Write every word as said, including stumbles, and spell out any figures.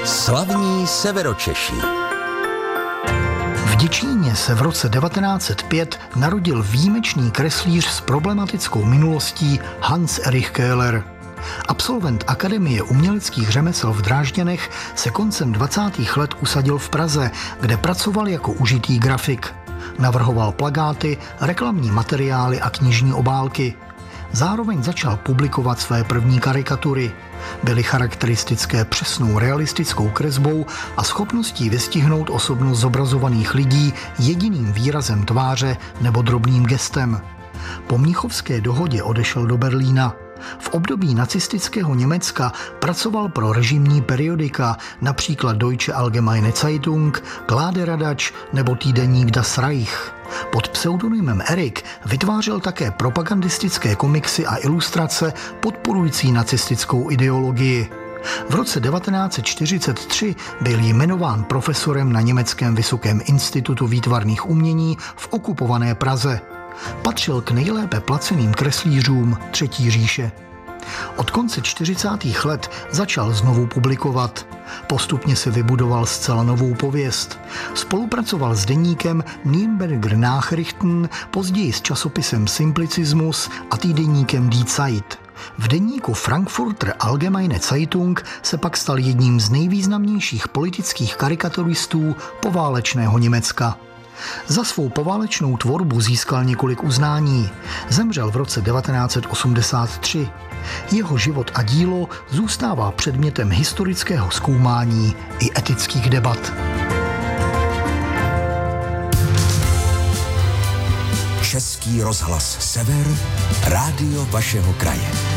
Slavní Severočeši. V Děčíně se v roce devatenáct set pět narodil výjimečný kreslíř s problematickou minulostí Hans Erich Kähler. Absolvent Akademie uměleckých řemesel v Drážďanech se koncem dvacátých let usadil v Praze, kde pracoval jako užitý grafik. Navrhoval plakáty, reklamní materiály a knižní obálky. Zároveň začal publikovat své první karikatury. Byly charakteristické přesnou realistickou kresbou a schopností vystihnout osobnost zobrazovaných lidí jediným výrazem tváře nebo drobným gestem. Po Mnichovské dohodě odešel do Berlína. V období nacistického Německa pracoval pro režimní periodika, například Deutsche Allgemeine Zeitung, Kláderadač nebo týdeník Das Reich. Pod pseudonymem Erik vytvářel také propagandistické komiksy a ilustrace podporující nacistickou ideologii. V roce devatenáct set čtyřicet tři byl jmenován profesorem na Německém vysokém institutu výtvarných umění v okupované Praze. Patřil k nejlépe placeným kreslířům Třetí říše. Od konce čtyřicátých let začal znovu publikovat. Postupně si vybudoval zcela novou pověst. Spolupracoval s deníkem Nürnberger Nachrichten, později s časopisem Simplicismus a týdeníkem Die Zeit. V deníku Frankfurter Allgemeine Zeitung se pak stal jedním z nejvýznamnějších politických karikaturistů poválečného Německa. Za svou poválečnou tvorbu získal několik uznání. Zemřel v roce devatenáct set osmdesát tři. Jeho život a dílo zůstává předmětem historického zkoumání i etických debat. Český rozhlas Sever, rádio vašeho kraje.